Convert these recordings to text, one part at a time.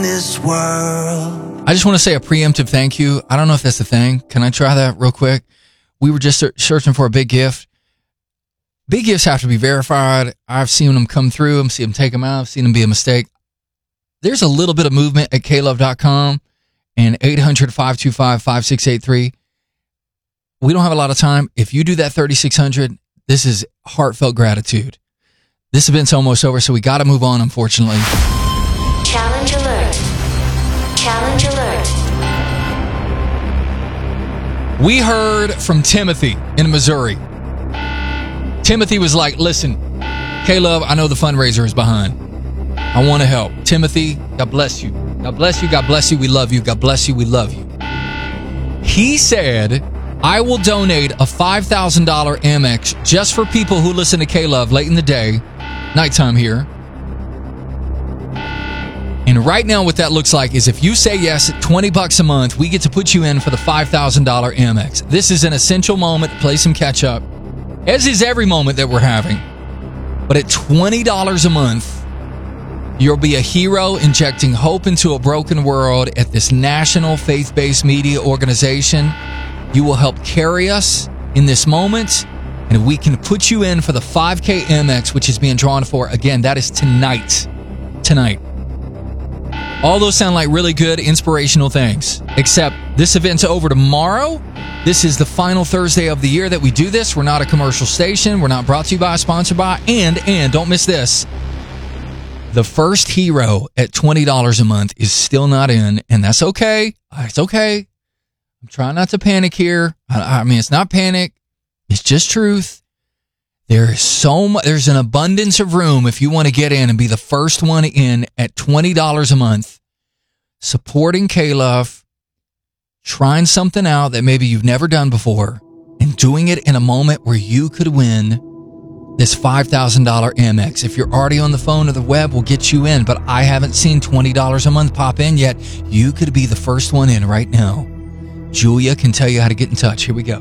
this world. I just want to say a preemptive thank you. I don't know if that's the thing. Can I try that real quick? We were just searching for a big gift. Big gifts have to be verified. I've seen them come through. I've seen them take them out. I've seen them be a mistake. There's a little bit of movement at klove.com and 800-525-5683. We don't have a lot of time. If you do that 3600, this is heartfelt gratitude. This event's almost over, so we got to move on, unfortunately. Challenge alert. Challenge alert. We heard from Timothy in Missouri. Timothy was like, listen, K-Love, I know the fundraiser is behind. I want to help. Timothy, God bless you. God bless you. God bless you. We love you. God bless you. We love you. He said, I will donate a $5,000 Amex just for people who listen to K-Love late in the day, nighttime here. And right now what that looks like is if you say yes at $20 a month, we get to put you in for the $5,000 Amex. This is an essential moment to play some catch up, as is every moment that we're having. But at $20 a month, you'll be a hero injecting hope into a broken world at this national faith-based media organization. You will help carry us in this moment, and we can put you in for the 5K Amex, which is being drawn for. Again, that is tonight. Tonight. All those sound like really good, inspirational things. Except this event's over tomorrow. This is the final Thursday of the year that we do this. We're not a commercial station. We're not brought to you by, sponsored by, and don't miss this. The first hero at $20 a month is still not in, and that's okay. It's okay. I'm trying not to panic here. I mean, it's not panic. It's just truth. There is there's an abundance of room if you want to get in and be the first one in at $20 a month, supporting K-Love, trying something out that maybe you've never done before, and doing it in a moment where you could win this $5,000 Amex. If you're already on the phone or the web, we'll get you in, but I haven't seen $20 a month pop in yet. You could be the first one in right now. Julia can tell you how to get in touch. Here we go.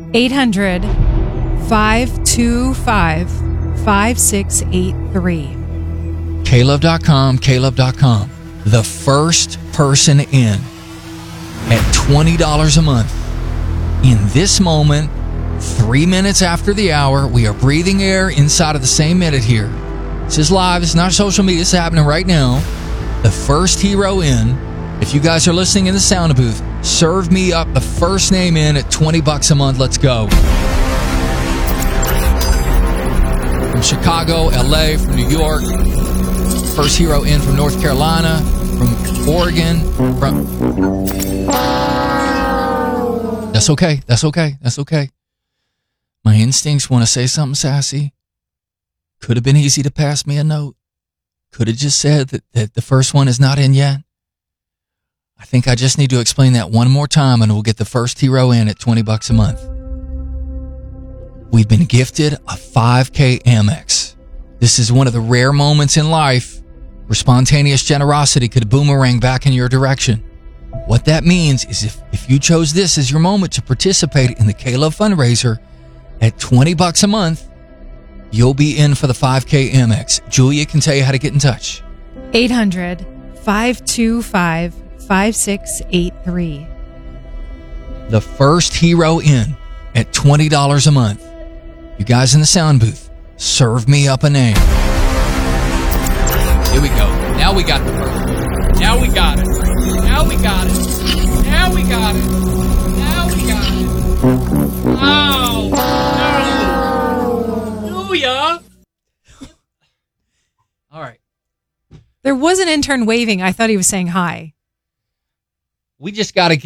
800-525-5683. klove.com. The first person in at $20 a month. In this moment, 3 minutes after the hour, we are breathing air inside of the same minute here. This is live. It's not social media. It's happening right now. The first hero in. If you guys are listening in the sound booth, serve me up the first name in at $20 a month. Let's go. From Chicago, LA, from New York. First hero in from North Carolina, from Oregon. That's okay. That's okay. That's okay. My instincts want to say something sassy. Could have been easy to pass me a note. Could have just said that the first one is not in yet. I think I just need to explain that one more time and we'll get the first hero in at $20 a month. We've been gifted a 5K Amex. This is one of the rare moments in life where spontaneous generosity could boomerang back in your direction. What that means is if you chose this as your moment to participate in the K-Love fundraiser at $20 a month, you'll be in for the 5K Amex. Julia can tell you how to get in touch. 800-525-5683. The first hero in at $20 a month. You guys in the sound booth, serve me up a name. Here we go. Now we got the first one. Now we got it. Now we got it. Now we got it. Now we got it. Oh, no. Julia. All right. There was an intern waving. I thought he was saying hi. We just got to get